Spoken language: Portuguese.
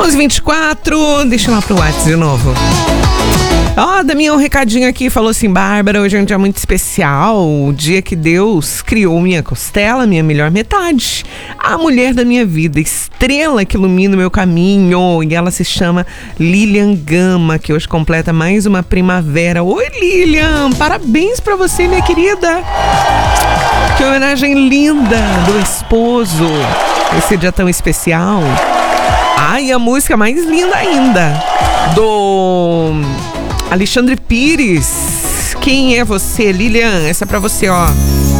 11h24, deixa eu ir lá pro WhatsApp de novo. Ó, Damião, um recadinho aqui, falou assim: Bárbara, hoje é um dia muito especial, o dia que Deus criou minha costela, minha melhor metade, a mulher da minha vida, estrela que ilumina o meu caminho, e ela se chama Lilian Gama, que hoje completa mais uma primavera. Oi, Lilian, parabéns pra você, minha querida. Que homenagem linda do esposo, esse dia tão especial. Ai, a música mais linda ainda, do Alexandre Pires. Quem é você, Lilian? Essa é pra você, ó.